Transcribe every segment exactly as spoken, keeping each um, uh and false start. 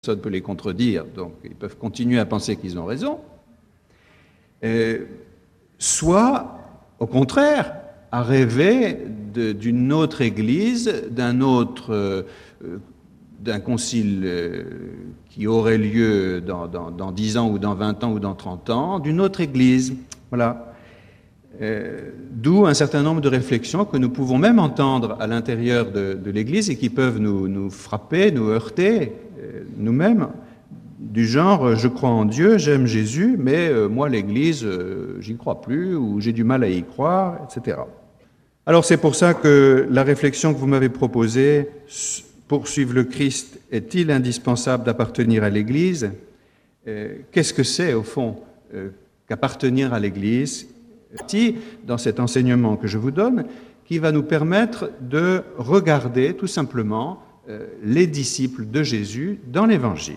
personne ne peut les contredire, donc ils peuvent continuer à penser qu'ils ont raison, euh, soit, au contraire, à rêver de, d'une autre Église, d'un autre, euh, d'un concile euh, qui aurait lieu dans, dans, dans dix ans ou dans vingt ans ou dans trente ans, d'une autre Église. Voilà. Euh, d'où un certain nombre de réflexions que nous pouvons même entendre à l'intérieur de, de l'Église et qui peuvent nous, nous frapper, nous heurter euh, nous-mêmes, du genre « je crois en Dieu, j'aime Jésus, mais euh, moi l'Église, euh, j'y crois plus ou j'ai du mal à y croire, et cetera » Alors c'est pour ça que la réflexion que vous m'avez proposée, poursuivre le Christ, est-il indispensable d'appartenir à l'Église? euh, Qu'est-ce que c'est au fond euh, qu'appartenir à l'Église? Dans cet enseignement que je vous donne, qui va nous permettre de regarder tout simplement euh, les disciples de Jésus dans l'Évangile.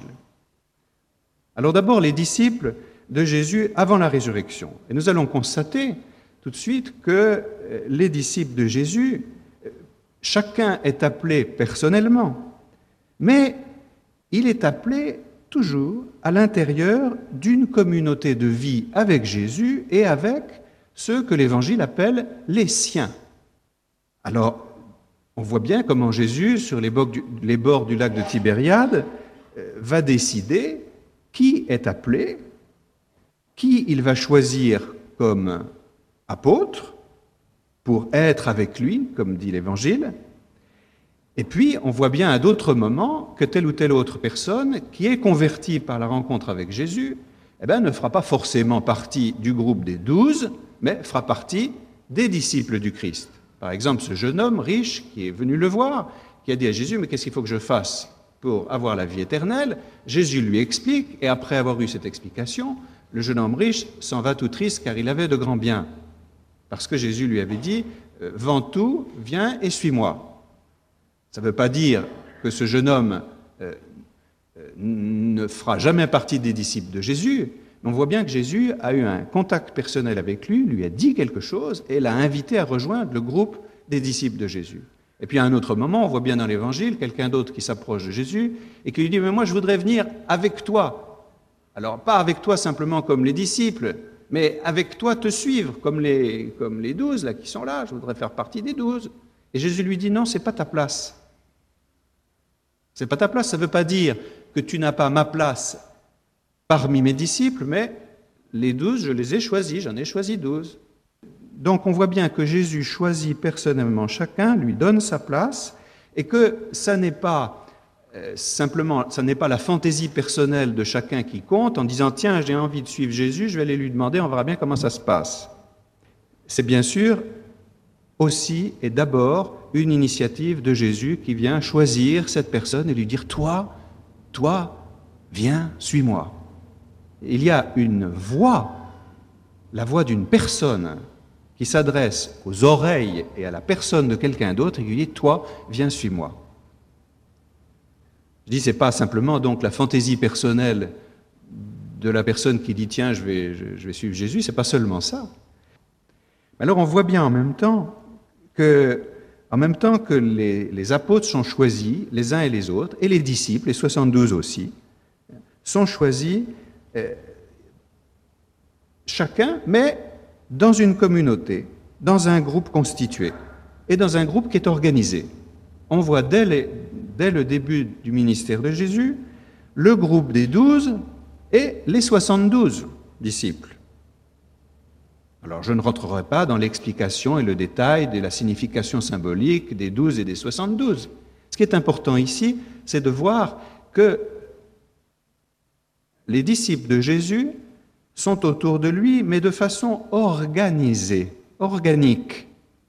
Alors d'abord, les disciples de Jésus avant la résurrection. Et nous allons constater tout de suite que euh, les disciples de Jésus, euh, chacun est appelé personnellement, mais il est appelé toujours à l'intérieur d'une communauté de vie avec Jésus et avec ceux que l'Évangile appelle les siens. Alors, on voit bien comment Jésus, sur les bords du, les bords du lac de Tibériade, euh, va décider qui est appelé, qui il va choisir comme apôtre pour être avec lui, comme dit l'Évangile. Et puis, on voit bien à d'autres moments que telle ou telle autre personne qui est convertie par la rencontre avec Jésus, eh bien, ne fera pas forcément partie du groupe des douze, mais fera partie des disciples du Christ. Par exemple, ce jeune homme riche qui est venu le voir, qui a dit à Jésus « Mais qu'est-ce qu'il faut que je fasse pour avoir la vie éternelle ?» Jésus lui explique, et après avoir eu cette explication, le jeune homme riche s'en va tout triste car il avait de grands biens. Parce que Jésus lui avait dit « Vends tout, viens et suis-moi ». Ça ne veut pas dire que ce jeune homme euh, ne fera jamais partie des disciples de Jésus. On voit bien que Jésus a eu un contact personnel avec lui, lui a dit quelque chose et l'a invité à rejoindre le groupe des disciples de Jésus. Et puis à un autre moment, on voit bien dans l'Évangile quelqu'un d'autre qui s'approche de Jésus et qui lui dit « Mais moi, je voudrais venir avec toi. » Alors, pas avec toi simplement comme les disciples, mais avec toi te suivre, comme les, comme les douze là, qui sont là. Je voudrais faire partie des douze. Et Jésus lui dit « Non, ce n'est pas ta place. Ce n'est pas ta place. Ça ne veut pas dire que tu n'as pas ma place parmi mes disciples, mais les douze, je les ai choisis, j'en ai choisi douze. » Donc on voit bien que Jésus choisit personnellement chacun, lui donne sa place, et que ça n'est pas euh, simplement, ça n'est pas la fantaisie personnelle de chacun qui compte, en disant « Tiens, j'ai envie de suivre Jésus, je vais aller lui demander, on verra bien comment ça se passe. » C'est bien sûr aussi et d'abord une initiative de Jésus qui vient choisir cette personne et lui dire « Toi, toi, viens, suis-moi. » Il y a une voix, la voix d'une personne qui s'adresse aux oreilles et à la personne de quelqu'un d'autre et qui dit « Toi, viens, suis-moi ». Je dis, ce n'est pas simplement donc la fantaisie personnelle de la personne qui dit « Tiens, je vais, je, je vais suivre Jésus », ce n'est pas seulement ça. Alors on voit bien en même temps que, en même temps que les, les apôtres sont choisis, les uns et les autres, et les disciples, les soixante-douze aussi, sont choisis Euh, chacun, mais dans une communauté, dans un groupe constitué, et dans un groupe qui est organisé. On voit dès, les, dès le début du ministère de Jésus, le groupe des douze et les soixante-douze disciples. Alors je ne rentrerai pas dans l'explication et le détail de la signification symbolique des douze et des soixante-douze. Ce qui est important ici, c'est de voir que les disciples de Jésus sont autour de lui, mais de façon organisée, organique.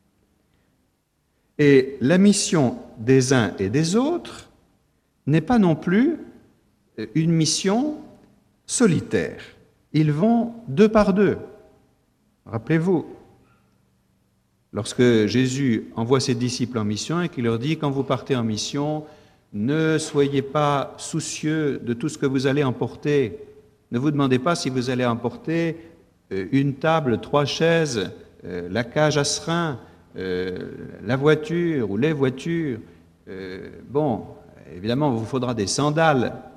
Et la mission des uns et des autres n'est pas non plus une mission solitaire. Ils vont deux par deux. Rappelez-vous, lorsque Jésus envoie ses disciples en mission et qu'il leur dit « Quand vous partez en mission, ne soyez pas soucieux de tout ce que vous allez emporter. Ne vous demandez pas si vous allez emporter une table, trois chaises, la cage à serin, la voiture ou les voitures. Bon, évidemment, il vous faudra des sandales